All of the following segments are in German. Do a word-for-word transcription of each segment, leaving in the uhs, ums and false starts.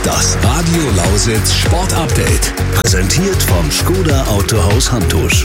Das Radio Lausitz Sport Update. Präsentiert vom Škoda Autohaus Hantusch.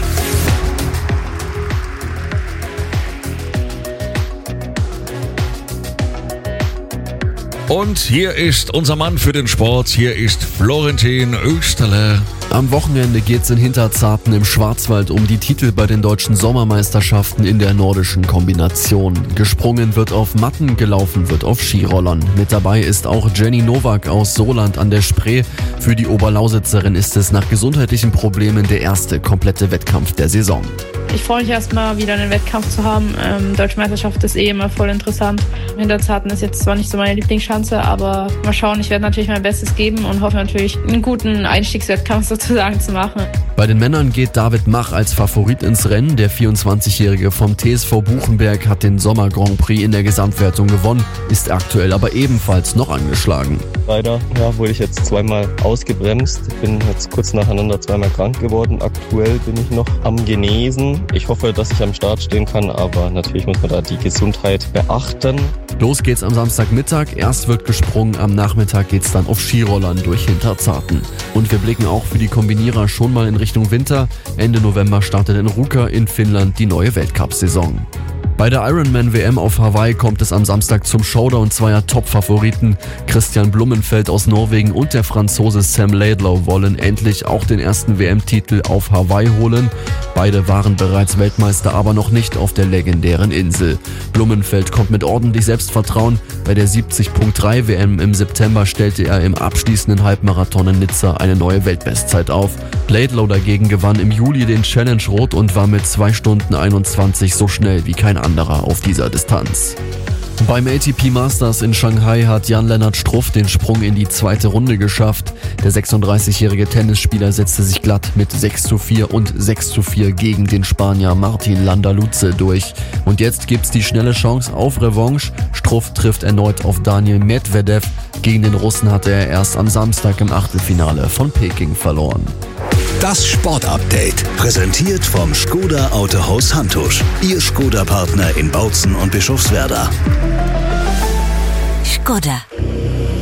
Und hier ist unser Mann für den Sport, hier ist Florentin Österle. Am Wochenende geht's in Hinterzarten im Schwarzwald um die Titel bei den deutschen Sommermeisterschaften in der nordischen Kombination. Gesprungen wird auf Matten, gelaufen wird auf Skirollern. Mit dabei ist auch Jenny Nowak aus Soland an der Spree. Für die Oberlausitzerin ist es nach gesundheitlichen Problemen der erste komplette Wettkampf der Saison. Ich freue mich erstmal wieder einen Wettkampf zu haben. Ähm, Deutsche Meisterschaft ist eh immer voll interessant. Hinterzarten ist jetzt zwar nicht so meine Lieblingsschanze, aber mal schauen, ich werde natürlich mein Bestes geben und hoffe natürlich, einen guten Einstiegswettkampf sozusagen zu machen. Bei den Männern geht David Mach als Favorit ins Rennen. Der vierundzwanzigjährige vom T S V Buchenberg hat den Sommer Grand Prix in der Gesamtwertung gewonnen, ist aktuell aber ebenfalls noch angeschlagen. Leider ja, wurde ich jetzt zweimal ausgebremst. Ich bin jetzt kurz nacheinander zweimal krank geworden. Aktuell bin ich noch am Genesen. Ich hoffe, dass ich am Start stehen kann, aber natürlich muss man da die Gesundheit beachten. Los geht's am Samstagmittag. Erst wird gesprungen, am Nachmittag geht's dann auf Skirollern durch Hinterzarten. Und wir blicken auch für die Kombinierer schon mal in Richtung Winter. Ende November startet in Ruka in Finnland die neue Weltcup-Saison. Bei der Ironman W M auf Hawaii kommt es am Samstag zum Showdown zweier Top-Favoriten. Christian Blumenfeld aus Norwegen und der Franzose Sam Laidlow wollen endlich auch den ersten W M-Titel auf Hawaii holen. Beide waren bereits Weltmeister, aber noch nicht auf der legendären Insel. Blumenfeld kommt mit ordentlich Selbstvertrauen. Bei der siebzig Komma drei W M im September stellte er im abschließenden Halbmarathon in Nizza eine neue Weltbestzeit auf. Laidlow dagegen gewann im Juli den Challenge Rot und war mit zwei Stunden einundzwanzig so schnell wie kein anderer auf dieser Distanz. Beim A T P Masters in Shanghai hat Jan-Lennart Struff den Sprung in die zweite Runde geschafft. Der sechsunddreißigjährige Tennisspieler setzte sich glatt mit sechs zu vier und sechs zu vier gegen den Spanier Martin Landaluce durch. Und jetzt gibt's die schnelle Chance auf Revanche. Struff trifft erneut auf Daniil Medvedev. Gegen den Russen hatte er erst am Samstag im Achtelfinale von Peking verloren. Das Sport Update. Präsentiert vom Škoda Autohaus Hantusch. Ihr Škoda-Partner in Bautzen und Bischofswerda. Škoda.